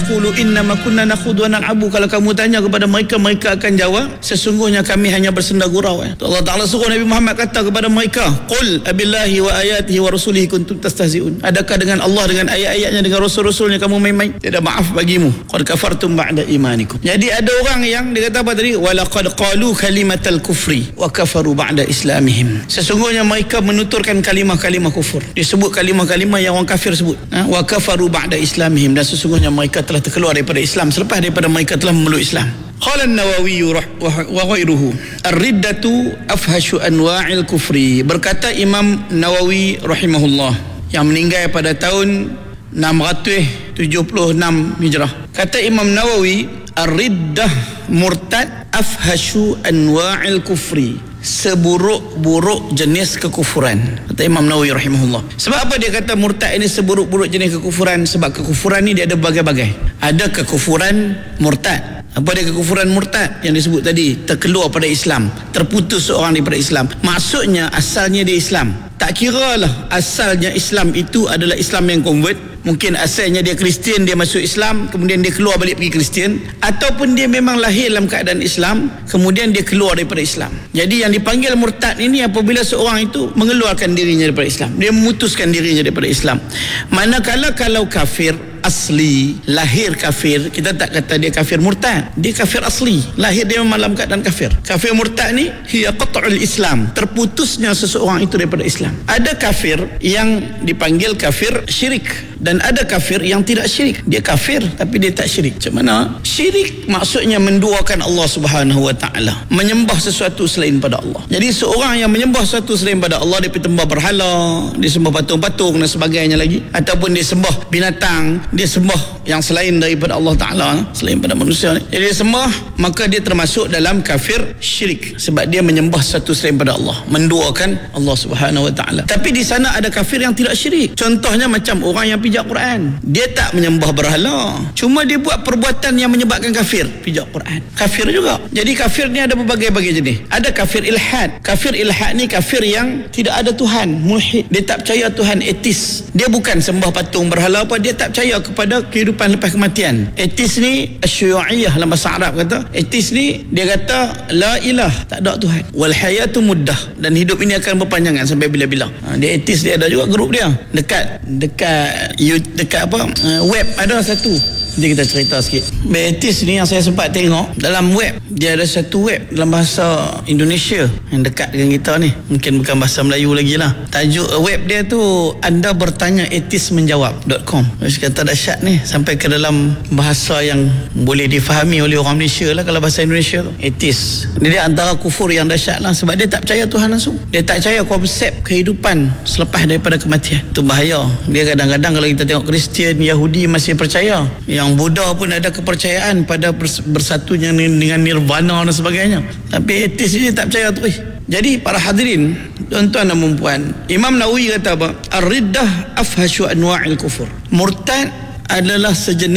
Qulu innama kunna nakhudhu wa nal'abu. Kalau kamu tanya kepada mereka, mereka akan jawab, sesungguhnya kami hanya bersenda gurau. Allah Ta'ala suruh Nabi Muhammad kata kepada mereka, qul abillahi wa ayatihi wa rasulihi kuntum tastahzi'un. Adakah dengan Allah, dengan ayat-ayatnya, dengan rasul-rasulnya kamu main-main? Tiada maaf bagimu. Qad kafartum ba'da imanikum. Jadi ada orang yang dia kata apa tadi? Walaqad qalu kalimatal kufri wa kafaru ba'da islamihim. Sesungguhnya mereka menuturkan kalimah-kalimah kufur. Disebut kalimah-kalimah yang orang kafir sebut. Wa kafaru ba'da islamihim, dan sesungguhnya mereka telah terkeluar daripada Islam selepas daripada mereka telah memeluk Islam. Qala an-Nawawi wa ghairuhu ar-riddatu afhashu anwa'il kufri. Berkata Imam Nawawi rahimahullah yang meninggal pada tahun 676 Hijrah. Kata Imam Nawawi, ar-riddah murtad afhashu anwa'il kufri, seburuk-buruk jenis kekufuran. Kata Imam Nawawi rahimahullah. Sebab apa dia kata murtad ini seburuk-buruk jenis kekufuran? Sebab kekufuran ni dia ada berbagai-bagai. Ada kekufuran murtad. Apa dia kekufuran murtad? Yang disebut tadi, terkeluar pada Islam, terputus seorang daripada Islam. Maksudnya asalnya dia Islam. Tak kiralah asalnya Islam itu adalah Islam yang convert. Mungkin asalnya dia Kristian, dia masuk Islam, kemudian dia keluar balik pergi Kristian, ataupun dia memang lahir dalam keadaan Islam, kemudian dia keluar daripada Islam. Jadi yang dipanggil murtad ini apabila seorang itu mengeluarkan dirinya daripada Islam, dia memutuskan dirinya daripada Islam. Manakala kalau kafir asli, lahir kafir, kita tak kata dia kafir murtad, dia kafir asli, lahir dia memang dalam keadaan kafir. Kafir murtad ni hiya qat'ul Islam, terputusnya seseorang itu daripada Islam. Ada kafir yang dipanggil kafir syirik, dan ada kafir yang tidak syirik. Dia kafir tapi dia tak syirik. Macam mana? Syirik maksudnya menduakan Allah Subhanahu wa taala, menyembah sesuatu selain pada Allah. Jadi seorang yang menyembah sesuatu selain pada Allah, dia pergi sembah berhala, dia sembah patung-patung dan sebagainya lagi, ataupun dia sembah binatang, dia sembah yang selain daripada Allah Ta'ala, selain pada manusia ni. Jadi dia sembah, maka dia termasuk dalam kafir syirik, sebab dia menyembah satu selain pada Allah, menduakan Allah Subhanahu Wa Ta'ala. Tapi di sana ada kafir yang tidak syirik. Contohnya macam orang yang pijak Quran. Dia tak menyembah berhala, cuma dia buat perbuatan yang menyebabkan kafir. Pijak Quran kafir juga. Jadi kafir ni ada berbagai-bagai jenis. Ada kafir ilhad. Kafir ilhad ni kafir yang tidak ada Tuhan, mulhid. Dia tak percaya Tuhan, etis. Dia bukan sembah patung berhala apa, dia tak percaya kepada kehidupan lepas kematian. Etis ni asyu'iyah dalam bahasa Arab kata. Etis ni dia kata la ilah, tak ada Tuhan. Wal hayatu muddah, dan hidup ini akan berpanjangan sampai bila-bila. Dia etis, dia ada juga grup dia. Dekat web ada satu. Nanti kita cerita sikit. Etis ni yang saya sempat tengok dalam web, dia ada satu web dalam bahasa Indonesia yang dekat dengan kita ni, mungkin bukan bahasa Melayu lagi lah. Tajuk web dia tu anda bertanya etismenjawab.com. Saya kata dahsyat ni, sampai ke dalam bahasa yang boleh difahami oleh orang Malaysia lah. Kalau bahasa Indonesia tu etis, dia antara kufur yang dahsyat lah, sebab dia tak percaya Tuhan langsung. Dia tak percaya konsep kehidupan selepas daripada kematian. Itu bahaya. Dia kadang-kadang kalau kita tengok Kristian, Yahudi masih percaya, yang Buddha pun ada kepercayaan pada bersatunya dengan nirvana dan sebagainya. Tapi etis ini tak percaya tu. Jadi para hadirin, tuan-tuan dan puan, Imam Nawawi kata apa? Ar-riddah afhashu anwa'il kufur. Murtad adalah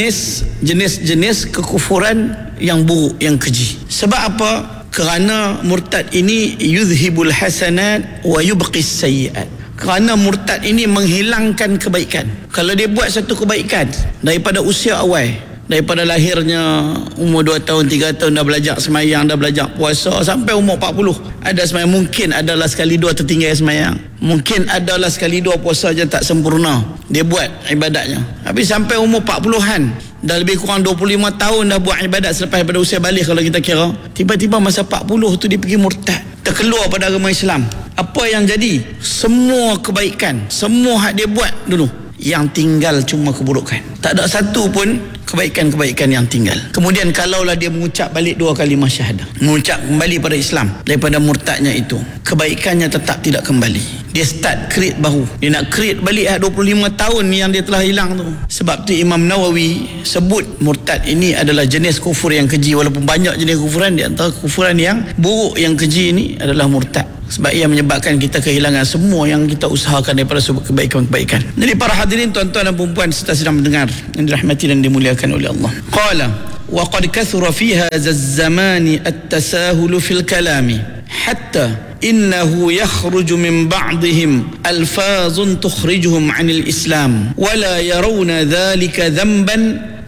jenis kekufuran yang buruk, yang keji. Sebab apa? Kerana murtad ini yuzhibul hasanat wa yubqis sayyi'at. Kerana murtad ini menghilangkan kebaikan. Kalau dia buat satu kebaikan daripada usia awal, daripada lahirnya umur 2 tahun, 3 tahun dah belajar semayang, dah belajar puasa, sampai umur 40 ada semayang. Mungkin adalah sekali dua tertinggal semayang, mungkin adalah sekali dua puasa je tak sempurna dia buat ibadatnya. Habis sampai umur 40-an, dah lebih kurang 25 tahun dah buat ibadat selepas daripada usia balik kalau kita kira. Tiba-tiba masa 40 tu dia pergi murtad, terkeluar pada agama Islam. Apa yang jadi? Semua kebaikan, semua hak dia buat dulu, yang tinggal cuma keburukan. Tak ada satu pun kebaikan-kebaikan yang tinggal. Kemudian kalaulah dia mengucap balik 2 kalimah syahadah, mengucap kembali pada Islam daripada murtadnya itu, kebaikannya tetap tidak kembali. Dia start create baru. Dia nak create balik 25 tahun yang dia telah hilang tu. Sebab tu Imam Nawawi sebut murtad ini adalah jenis kufur yang keji. Walaupun banyak jenis kufuran, di antara kufuran yang buruk, yang keji ini adalah murtad. Sebab ia menyebabkan kita kehilangan semua yang kita usahakan daripada sebuah kebaikan-kebaikan. Jadi para hadirin, tuan-tuan dan puan serta sedang mendengar yang dirahmati dan dimuliakan oleh Allah. Qala wa qad kathura fi hadha az-zamani at-tasahul fil kalami hatta innahu yakhruju min ba'dihim alfazun tukhrijuhum 'anil Islam wa la yarawna dhalika dhanban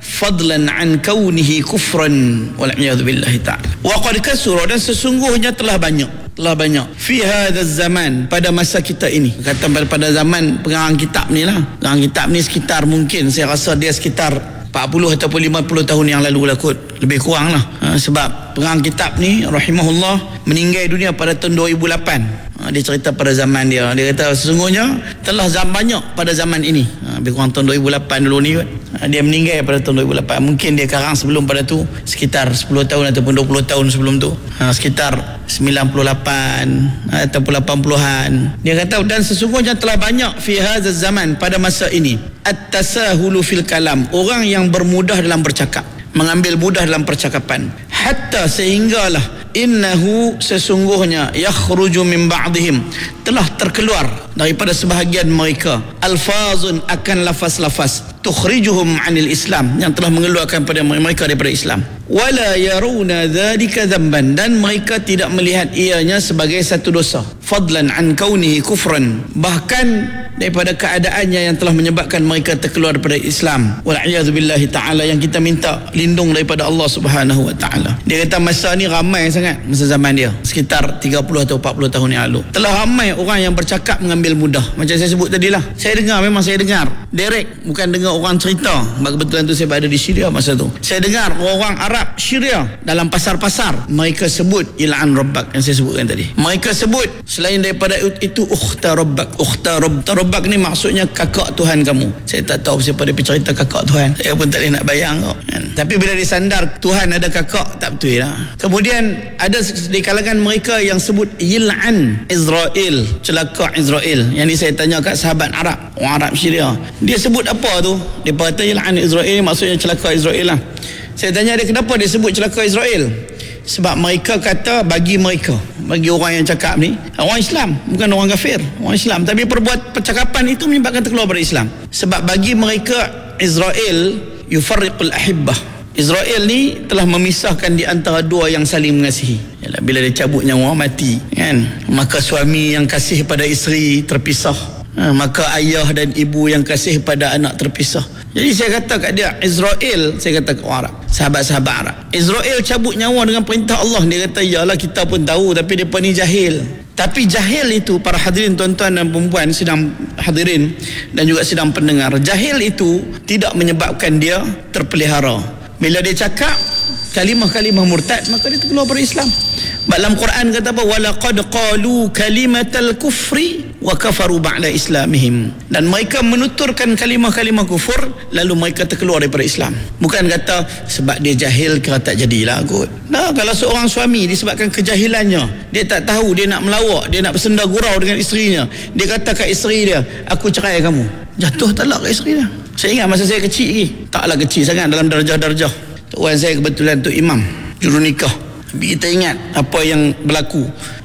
fadlan an kaunihi kufran wal iyad billahi ta'ala. Wa qad kasura, dan sesungguhnya telah banyak fi hadzal zaman, pada masa kita ini. Kata pada zaman pengarang kitab ni lah. Pengarang kitab ni sekitar, mungkin saya rasa dia sekitar 40 ataupun 50 tahun yang lalu lah kot, lebih kurang lah. Sebab pengarang kitab ni rahimahullah meninggal dunia pada tahun 2008. Dia cerita pada zaman dia kata sesungguhnya telah banyak pada zaman ini. Lebih kurang tahun 2008 dulu ni kot. Dia meninggal pada tahun 2008. Mungkin dia karang sebelum pada tu sekitar 10 tahun ataupun 20 tahun sebelum tu, sekitar 98 ataupun 80-an. Dia kata dan sesungguhnya telah banyak fi hadzal zaman, pada masa ini, at-tasahulu fil kalam, orang yang bermudah dalam bercakap, mengambil mudah dalam percakapan, hatta sehinggalah innahu, sesungguhnya, yakhruju min ba'dihim, telah terkeluar daripada sebahagian mereka, alfazun, akan lafaz-lafaz, tukhrijuhum anil Islam, yang telah mengeluarkan pada mereka daripada Islam, wala yaruna dzalika dzamban, dan mereka tidak melihat ianya sebagai satu dosa, fadlan an kaunihi kufran, bahkan daripada keadaannya yang telah menyebabkan mereka terkeluar daripada Islam, wal iyad billahi ta'ala, yang kita minta lindung daripada Allah Subhanahu wa ta'ala. Dia kata masa ni ramai sangat, masa zaman dia sekitar 30 atau 40 tahun yang lalu, telah ramai orang yang bercakap mengambil mudah. Macam saya sebut tadilah, saya dengar, memang saya dengar direct, bukan dengar orang cerita. Kebetulan tu saya berada di Syria masa tu. Saya dengar orang Arab Syria dalam pasar-pasar, mereka sebut il'an rabbak yang saya sebutkan tadi. Mereka sebut selain daripada itu ukhta rabbak. Rabbak ni maksudnya kakak Tuhan kamu. Saya tak tahu siapa dia cerita kakak Tuhan, saya pun tak boleh nak bayang kok. Tapi bila disandar Tuhan ada kakak, tak betul lah. Kemudian ada di kalangan mereka yang sebut yil'an Israel, celaka Israel. Yang ni saya tanya kat sahabat Arab, orang Arab Syria, dia sebut apa tu? Dia kata yil'an Israel maksudnya celaka Israel lah. Saya tanya dia kenapa dia sebut celaka Israel. Sebab mereka kata bagi orang yang cakap ni orang Islam, bukan orang kafir, orang Islam, tapi percakapan itu menyebabkan terkeluar dari Islam. Sebab bagi mereka Israel yufarriqul ahibbah, Israel ni telah memisahkan di antara dua yang saling mengasihi. Yalah, bila dia cabut nyawa mati kan, maka suami yang kasih pada isteri terpisah, maka ayah dan ibu yang kasih pada anak terpisah. Jadi saya kata kat dia, Israel, saya kata kat orang Arab, sahabat-sahabat Arab, Israel cabut nyawa dengan perintah Allah. Dia kata yalah kita pun tahu, tapi mereka ni jahil. Tapi jahil itu, para hadirin tuan-tuan dan perempuan sedang hadirin dan juga sedang pendengar, jahil itu tidak menyebabkan dia terpelihara. Bila dia cakap kalimah-kalimah murtad, maka dia terkeluar dari Islam. Dalam Quran kata apa? Walaqad qalu kalimatal kufri wa kafaru ba'da islamihim. Dan mereka menuturkan kalimah-kalimah kufur, lalu mereka terkeluar daripada Islam. Bukan kata sebab dia jahil kira tak jadilah kot. Nah, kalau seorang suami disebabkan kejahilannya, dia tak tahu, dia nak melawak, dia nak bersenda gurau dengan isterinya, dia kata kat isteri dia, aku cerai kamu, jatuh talak kat isteri dia. Saya ingat masa saya kecil lagi, taklah kecil sangat dalam darjah-darjah. Tuan saya kebetulan tu imam juru nikah. Tapi kita ingat apa yang berlaku.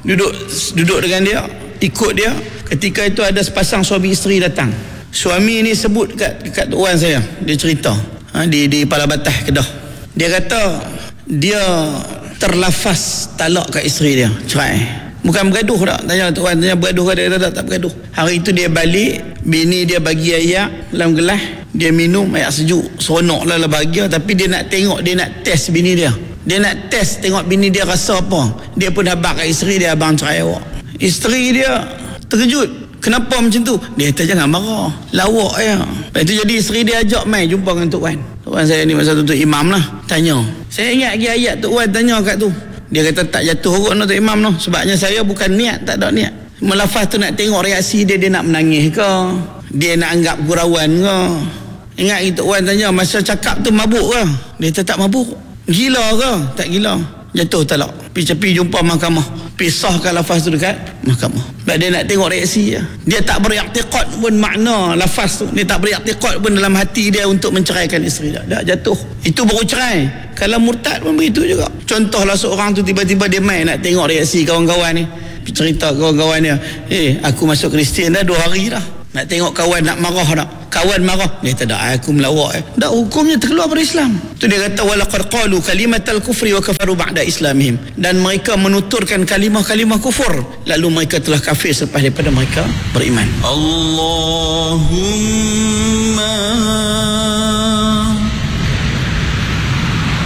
Duduk dengan dia, ikut dia. Ketika itu ada sepasang suami isteri datang. Suami ni sebut kat tuan saya, dia cerita di Palabatah, Kedah. Dia kata dia terlafaz talak kat isteri dia, cerai. Bukan bergaduh tak. Tanya tuan, tanya bergaduh ke? Dia tak bergaduh. Hari itu dia balik, bini dia bagi air dalam gelas, dia minum air sejuk, seronok lah bahagia. Tapi dia nak tengok, dia nak test bini dia. Dia nak test tengok bini dia rasa apa. Dia pun habaq kat isteri dia, abang cerai awak. Isteri dia terkejut, kenapa macam tu? Dia kata jangan marah, lawak ya. Lepas tu jadi isteri dia ajak mai jumpa dengan Tok Wan. Tok Wan saya ni masa tu imam lah. Tanya, saya ingat lagi ayat Tok Wan tanya kat tu. Dia kata tak jatuh urut no Tok Imam no. Sebabnya saya bukan niat, tak ada niat. Melafaz tu nak tengok reaksi dia, dia nak menangis ke, dia nak anggap gurauan ke. Ingat Tok Wan tanya masa cakap tu mabuk ke? Dia kata tak mabuk. Gila ke? Tak gila. Jatuh talak. Pergi jumpa mahkamah, pisahkan lafaz tu dekat mahkamah. Sebab dia nak tengok reaksi dia. Dia tak beriktikad pun makna lafaz tu. Dia tak beriktikad pun dalam hati dia untuk menceraikan isteri dia. Dah jatuh. Itu baru cerai. Kalau murtad pun begitu juga. Contohlah seorang tu tiba-tiba dia main nak tengok reaksi kawan-kawan ni. Cerita kawan-kawan dia, aku masuk Kristian dah 2 hari dah. Nak tengok kawan nak marah tak? Kawan marah, dia tak ada, aku melawak. Dah hukumnya terkeluar dari Islam. Tu dia kata walaqad qalu kalimatal kufri wa kafaru ba'da islamihim. Dan mereka menuturkan kalimah-kalimah kufur, lalu mereka telah kafir selepas daripada mereka beriman. Allahumma